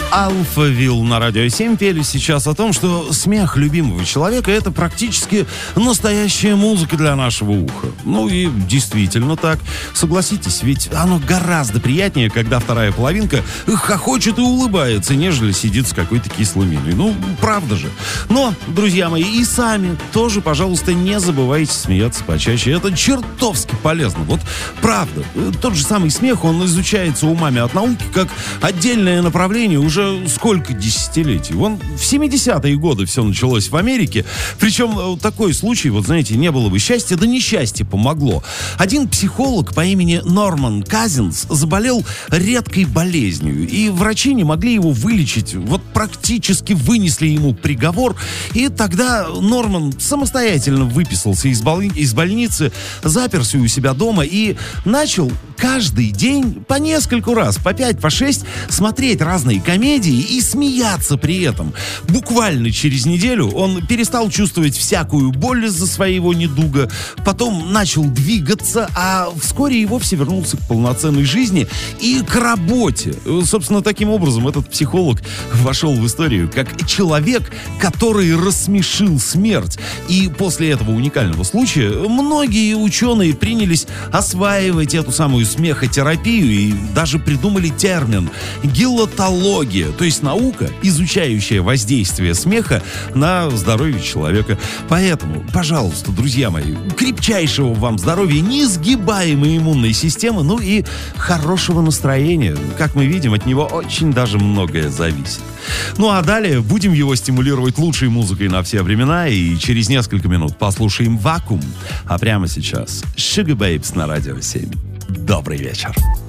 Алфавилл на Радио 7 пели сейчас о том, что смех любимого человека — это практически настоящая музыка для нашего уха. Ну и действительно так. Согласитесь, ведь оно гораздо приятнее, когда вторая половинка хохочет и улыбается, нежели сидит с какой-то кислой миной. Ну, правда же. Но, друзья мои, и сами тоже, пожалуйста, не забывайте смеяться почаще. Это чертовски полезно. Вот правда. Тот же самый смех, он изучается умами от науки как отдельное направление уже сколько десятилетий. Вон в 70-е годы все началось в Америке. Причем такой случай, вот знаете, не было бы счастья, да несчастье помогло. Один психолог по имени Норман Казинс заболел редкой болезнью, и врачи не могли его вылечить. Вот практически вынесли ему приговор, и тогда Норман самостоятельно выписался из больницы, заперся у себя дома и начал каждый день по нескольку раз, по 5, по 6, смотреть разные комедии и смеяться при этом. Буквально через неделю он перестал чувствовать всякую боль из-за своего недуга, потом начал двигаться, а вскоре и вовсе вернулся к полноценной жизни и к работе. Собственно, таким образом этот психолог вошел в историю как человек, который рассмешил смерть. И после этого уникального случая многие ученые принялись осваивать эту самую смехотерапию и даже придумали термин гилотология, то есть наука, изучающая воздействие смеха на здоровье человека. Поэтому, пожалуйста, друзья мои, крепчайшего вам здоровья, несгибаемой иммунной системы, ну и хорошего настроения. Как мы видим, от него очень даже многое зависит. Ну а далее будем его стимулировать лучшей музыкой на все времена, и через несколько минут послушаем «Вакуум». А прямо сейчас Sugar Babes на Радио 7. Добрый вечер.